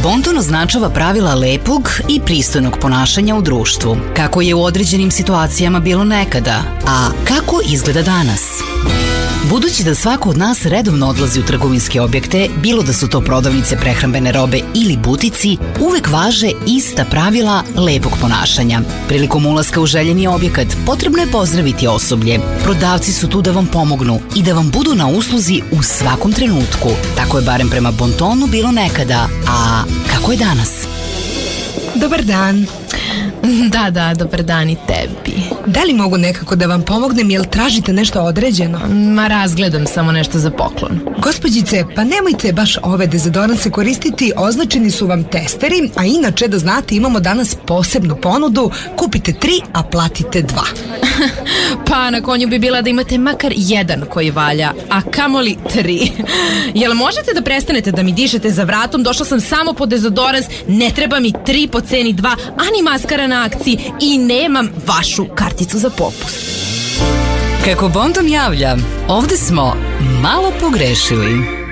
Bonton označava pravila lepog i pristojnog ponašanja u društvu, kako je u određenim situacijama bilo nekada, a kako izgleda danas. Budući da svako od nas redovno odlazi u trgovinske objekte, bilo da su to prodavnice prehrambene robe ili butici, uvek važe ista pravila lepog ponašanja. Prilikom ulaska u željeni objekat potrebno je pozdraviti osoblje. Prodavci su tu da vam pomognu i da vam budu na usluzi u svakom trenutku. Tako je barem prema Bontonu bilo nekada, a kako je danas? Dobar dan. Da, dobar dan i tebi. Da li mogu nekako da vam pomognem, jel tražite nešto određeno? Ma razgledam samo nešto za poklon. Gospođice, pa nemojte baš ove dezodoranse koristiti, označeni su vam testeri, a inače da znate imamo danas posebnu ponudu, kupite 3, a platite 2. Pa na konju bi bila da imate makar jedan koji valja, a kamoli 3. Jel možete da prestanete da mi dišete za vratom? Došla sam samo po dezodorans, ne treba mi 3 po ceni 2, ani maskara na akciji i nemam vašu karticu za popust. Kako Bonton javlja, ovde smo malo pogrešili.